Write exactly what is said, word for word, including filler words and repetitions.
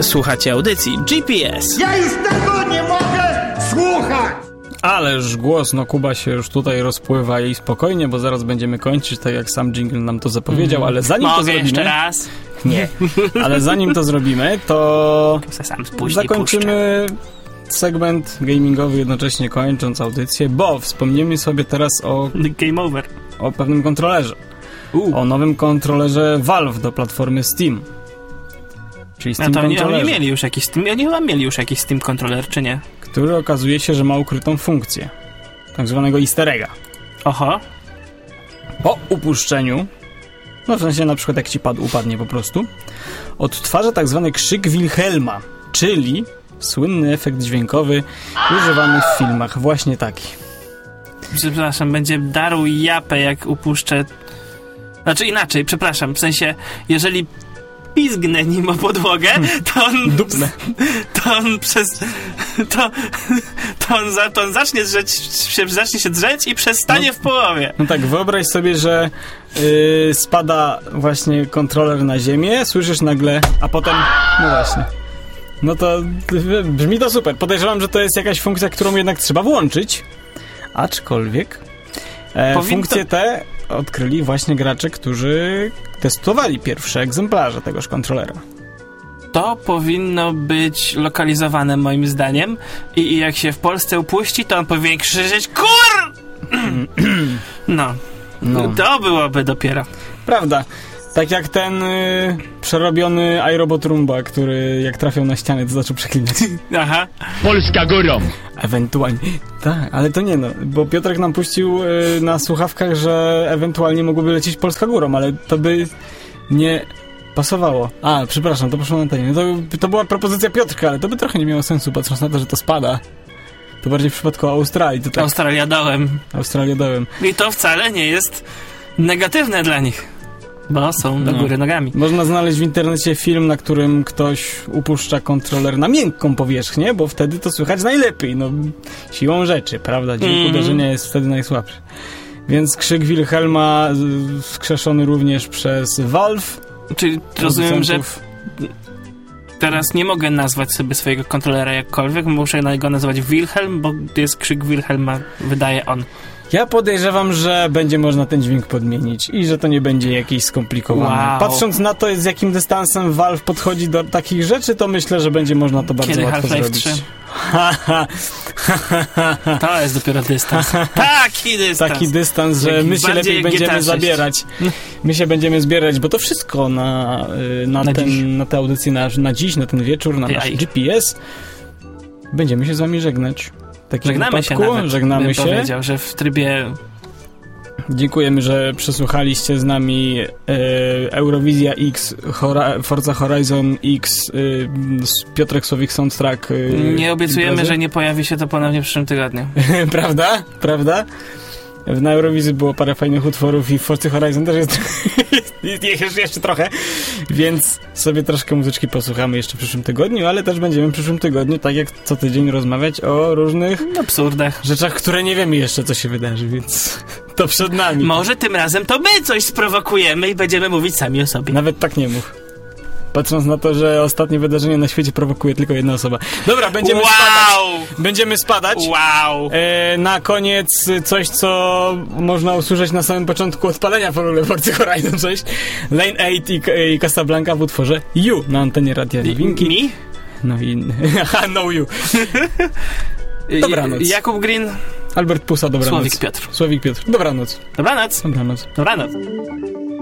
Słuchacie audycji G P S. Ja już tego nie mogę słuchać! Ależ głośno, Kuba się już tutaj rozpływa i spokojnie, bo zaraz będziemy kończyć, tak jak sam jingle nam to zapowiedział, ale zanim Mogę to zrobimy... jeszcze raz? Nie. Ale zanim to zrobimy, to Sam później zakończymy segment gamingowy, jednocześnie kończąc audycję, bo wspomnimy sobie teraz o... Game over. O pewnym kontrolerze. Uh. O nowym kontrolerze Valve do platformy Steam. Czyli Steam No to oni, kontrolerze. oni mieli już jakiś Steam, oni chyba mieli już jakiś Steam kontroler, czy nie? Który okazuje się, że ma ukrytą funkcję. Tak zwanego easter egga. Oho. Po upuszczeniu, no w sensie na przykład jak ci pad, upadnie po prostu, odtwarza tak zwany krzyk Wilhelma, czyli słynny efekt dźwiękowy używany w filmach. Właśnie taki. Przepraszam, będzie darł japę, jak upuszczę... Znaczy inaczej, przepraszam, w sensie, jeżeli pizgnę nim o podłogę, to on... Dupnę. To on przez... To, to, on, za, to on zacznie, drzeć, się, zacznie się drzeć i przestanie No. w połowie. No tak, wyobraź sobie, że yy, spada właśnie kontroler na ziemię, słyszysz nagle, a potem... No właśnie. No to brzmi to super. Podejrzewam, że to jest jakaś funkcja, którą jednak trzeba włączyć. Aczkolwiek e, Powinno... funkcje te odkryli właśnie gracze, którzy testowali pierwsze egzemplarze tegoż kontrolera. To powinno być lokalizowane moim zdaniem i, i jak się w Polsce upuści, to on powinien krzyczeć KUR! No. No. To byłoby dopiero. Prawda. Tak jak ten y, przerobiony iRobot Roomba, który jak trafiał na ścianę, to zaczął przeklinać. Aha. Polska górą! Ewentualnie. Tak, ale to nie no, bo Piotrek nam puścił y, na słuchawkach, że ewentualnie mogłoby lecieć Polska górą, ale to by nie pasowało. A, przepraszam, to poszło na antenie. To, to była propozycja Piotrka, ale to by trochę nie miało sensu, patrząc na to, że to spada. To bardziej w przypadku Australii. To tak, Australia dołem. Australia dołem. I to wcale nie jest negatywne dla nich, bo są do No. góry nogami. Można znaleźć w internecie film, na którym ktoś upuszcza kontroler na miękką powierzchnię, bo wtedy to słychać najlepiej, no siłą rzeczy, prawda? Dźwięk Mm. uderzenia jest wtedy najsłabszy. Więc krzyk Wilhelma z- skrzeszony również przez Valve. Czyli rozumiem, że producentów. teraz nie mogę nazwać sobie swojego kontrolera jakkolwiek, muszę go nazywać Wilhelm, bo jest krzyk Wilhelma, wydaje on. Ja podejrzewam, że będzie można ten dźwięk podmienić i że to nie będzie jakieś skomplikowane. Wow. Patrząc na to, z jakim dystansem Valve podchodzi do takich rzeczy, to myślę, że będzie można to bardzo Kiedy łatwo Half-Life zrobić. trzy? Ha, ha. To jest dopiero dystans. Taki dystans. Taki dystans, że Jaki my się bardziej lepiej jak G T A będziemy sześć. zabierać. My się będziemy zbierać, bo to wszystko na, y, na, Na dziś. ten, na tę audycję, na, na dziś, na ten wieczór, na Ty, nasz aj. G P S. Będziemy się z wami żegnać. W takim Żegnamy się wypadku, nawet, żegnamy bym się. powiedział, że w trybie... Dziękujemy, że przesłuchaliście z nami e, Eurowizja X, Hora, Forza Horizon X, e, Piotrek Słowik Soundtrack. E, Nie obiecujemy, imprezy. że nie pojawi się to ponownie w przyszłym tygodniu. Prawda? Prawda? Na Eurowizji było parę fajnych utworów i w Forza Horizon też jest, jest jeszcze trochę, więc sobie troszkę muzyczki posłuchamy jeszcze w przyszłym tygodniu, ale też będziemy w przyszłym tygodniu, tak jak co tydzień, rozmawiać o różnych Absurdach. rzeczach, które nie wiemy jeszcze, co się wydarzy, więc to przed nami. Może tym razem to my coś sprowokujemy i będziemy mówić sami o sobie. Nawet tak nie mów. Patrząc na to, że ostatnie wydarzenie na świecie prowokuje tylko jedna osoba. Dobra, będziemy wow! spadać. Będziemy spadać. Wow! E, na koniec coś, co można usłyszeć na samym początku odpalenia w ogóle Forza Horizon sześć. Lane osiem i, i Casablanca w utworze You na antenie Radia Nowinki. Mi? No i... Aha, no you. Dobranoc. Jakub Green. Albert Pusa, dobranoc. Słowik Piotr. Słowik Piotr. Dobranoc. Dobranoc. Dobranoc. Dobranoc.